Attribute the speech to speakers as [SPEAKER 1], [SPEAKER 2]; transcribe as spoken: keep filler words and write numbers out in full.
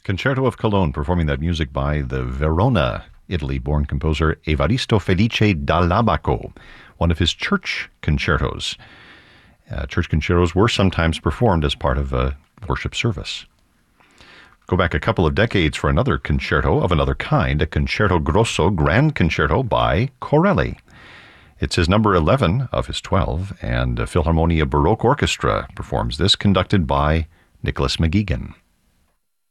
[SPEAKER 1] Concerto of Cologne, performing that music by the Verona, Italy-born composer Evaristo Felice Dall'Abaco, one of his church concertos. Uh, church concertos were sometimes performed as part of a worship service. Go back a couple of decades for another concerto of another kind, a Concerto Grosso Grand Concerto by Corelli. It's his number eleven of his twelve, and Philharmonia Baroque Orchestra performs this, conducted by Nicholas McGeegan.